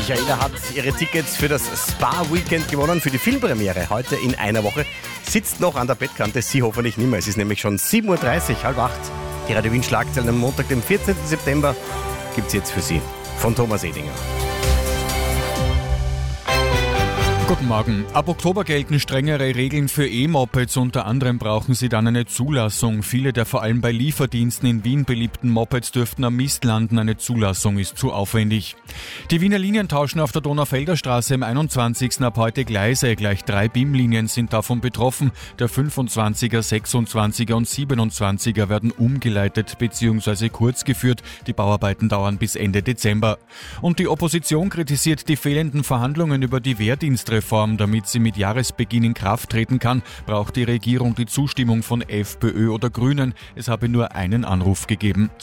Michaela hat ihre Tickets für das Spa-Weekend gewonnen, für die Filmpremiere. Heute in einer Woche sitzt noch an der Bettkante, sie hoffentlich nicht mehr. Es ist nämlich schon 7.30 Uhr, 7:30. Die Radio Wien Schlagzeilen am Montag, dem 14. September, gibt es jetzt für Sie von Thomas Edinger. Guten Morgen. Ab Oktober gelten strengere Regeln für E-Mopeds. Unter anderem brauchen sie dann eine Zulassung. Viele der vor allem bei Lieferdiensten in Wien beliebten Mopeds dürften am Mist landen. Eine Zulassung ist zu aufwendig. Die Wiener Linien tauschen auf der Donaufelder Straße im 21. ab heute Gleise. Gleich 3 BIM-Linien sind davon betroffen. Der 25er, 26er und 27er werden umgeleitet bzw. kurzgeführt. Die Bauarbeiten dauern bis Ende Dezember. Und die Opposition kritisiert die fehlenden Verhandlungen über die Wehrdienstreform. Damit sie mit Jahresbeginn in Kraft treten kann, braucht die Regierung die Zustimmung von FPÖ oder Grünen. Es habe nur einen Anruf gegeben.